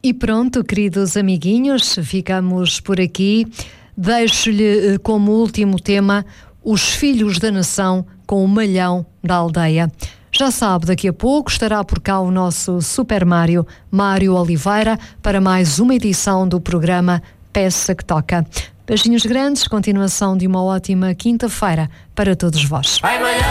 E pronto, queridos amiguinhos, ficamos por aqui. Deixo-lhe como último tema Os Filhos da Nação com o Malhão da Aldeia. Já sabe, daqui a pouco estará por cá o nosso Super Mário, Mário Oliveira, para mais uma edição do programa Peça que Toca. Beijinhos grandes, continuação de uma ótima quinta-feira para todos vós.